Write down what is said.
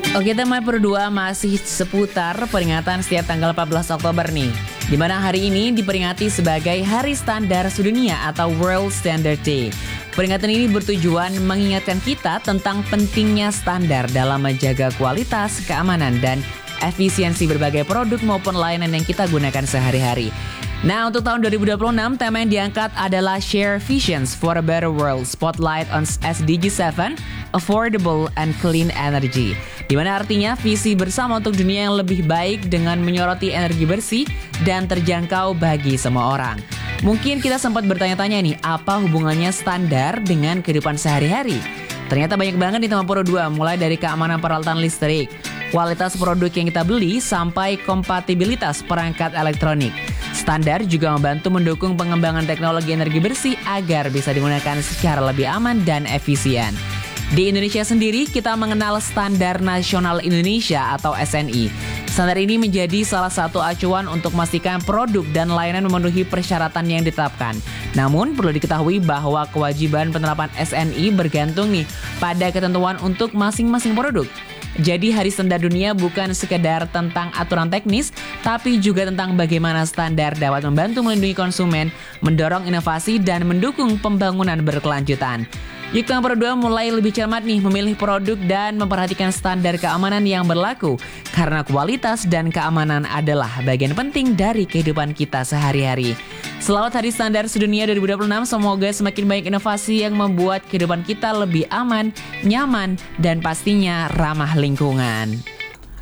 Oke, tema berdua masih seputar peringatan setiap tanggal 14 Oktober nih, di mana hari ini diperingati sebagai Hari Standar Sedunia atau World Standard Day. Peringatan ini bertujuan mengingatkan kita tentang pentingnya standar dalam menjaga kualitas, keamanan, dan efisiensi berbagai produk maupun layanan yang kita gunakan sehari-hari. Nah, untuk tahun 2026, tema yang diangkat adalah Share Visions for a Better World, Spotlight on SDG 7, Affordable and Clean Energy. Di mana artinya visi bersama untuk dunia yang lebih baik dengan menyoroti energi bersih dan terjangkau bagi semua orang. Mungkin kita sempat bertanya-tanya nih, apa hubungannya standar dengan kehidupan sehari-hari? Ternyata banyak banget di tema Puro 2, mulai dari keamanan peralatan listrik, kualitas produk yang kita beli, sampai kompatibilitas perangkat elektronik. Standar juga membantu mendukung pengembangan teknologi energi bersih agar bisa digunakan secara lebih aman dan efisien. Di Indonesia sendiri, kita mengenal Standar Nasional Indonesia atau SNI. Standar ini menjadi salah satu acuan untuk memastikan produk dan layanan memenuhi persyaratan yang ditetapkan. Namun, perlu diketahui bahwa kewajiban penerapan SNI bergantung nih pada ketentuan untuk masing-masing produk. Jadi Hari Standar Dunia bukan sekedar tentang aturan teknis, tapi juga tentang bagaimana standar dapat membantu melindungi konsumen, mendorong inovasi, dan mendukung pembangunan berkelanjutan. Yuk Tema Puro 2 mulai lebih cermat nih memilih produk dan memperhatikan standar keamanan yang berlaku. Karena kualitas dan keamanan adalah bagian penting dari kehidupan kita sehari-hari. Selamat Hari Standar Sedunia 2026, semoga semakin banyak inovasi yang membuat kehidupan kita lebih aman, nyaman, dan pastinya ramah lingkungan.